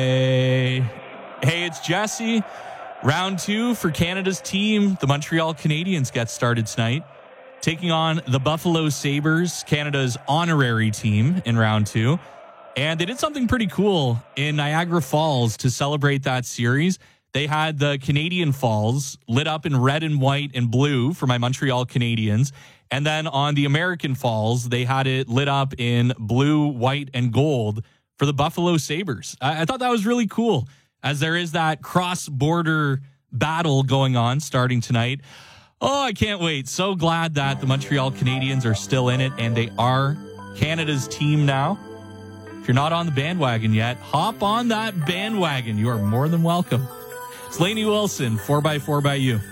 Hey, it's Jesse. Round 2 for Canada's team. The Montreal Canadiens get started tonight, taking on the Buffalo Sabres, Canada's honorary team in round 2. And they did something pretty cool in Niagara Falls to celebrate that series. They had the Canadian Falls lit up in red and white and blue for my Montreal Canadiens. And then on the American Falls, they had it lit up in blue, white, and gold for the Buffalo Sabres. I thought that was really cool, as there is that cross-border battle going on starting tonight. Oh, I can't wait. So glad that the Montreal Canadiens are still in it, and they are Canada's team now. If you're not on the bandwagon yet, hop on that bandwagon. You are more than welcome. It's Lainey Wilson, 4x4 by You.